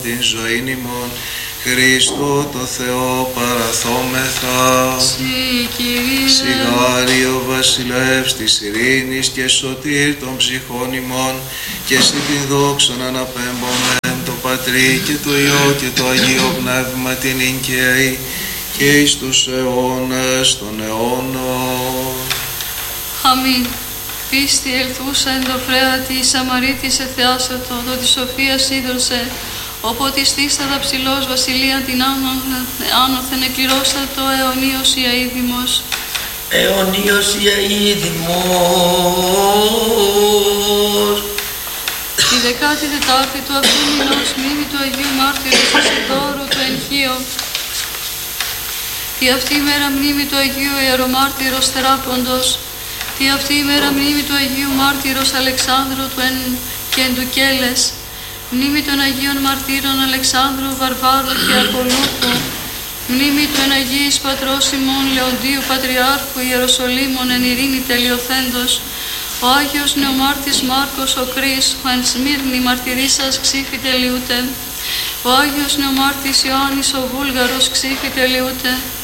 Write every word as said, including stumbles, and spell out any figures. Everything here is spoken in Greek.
την ζωήν ημών, Χριστό το Θεό παραθόμεθα. Σιγάριο βασιλεύς της ειρήνης και σωτήρ των ψυχών ημών, και εσύ την δόξον αναπέμπομεν το Πατρί και το Υιό και το Αγίο Πνεύμα την ικαιή και εις τους αιώνας των αιώνων. Αμήν. Πίστη ελθούσα εν το φρέα τη Σαμαρίτης εθεάσατο, το της Σοφίας είδωρσε, οπότε στήσατα ψηλός βασιλεία την άνωθεν εκληρώσατο αιωνίος Ιαΐδημος. Αιωνίος Ιαΐδημος. Τη δεκάτη τετάρτη του αυτού μηνός μνήμη του Αγίου Μάρτυρος Ισιδώρου του Εγχείου. Τη αυτή ημέρα μνήμη του Αγίου Ιερομάρτυρος Θεράποντος. Τη αυτή ημέρα μνήμη του Αγίου Μάρτυρος Αλεξάνδρου του εν και Εντουκέλες. Μνήμη των Αγίων Μαρτύρων Αλεξάνδρου, Βαρβάρου και Ακολούθου. Μνήμη του εν Αγίης Πατρός ημών Λεοντίου Πατριάρχου Ιεροσολύμων εν ειρήνη τελειοθέντος. Ο Άγιος Νεομάρτης Μάρκος ο Κρίς, ο εν Σμύρνη μαρτυρήσας ξύφη τελειούται. Ο Άγιος Νεομάρτης Ιωάννης ο Βούλγαρος ξύφη τελειούται.